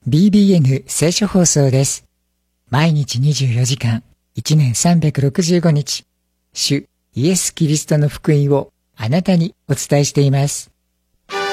BBN 聖書放送です。毎日24時間、1年365日、主イエス・キリストの福音をあなたにお伝えしています。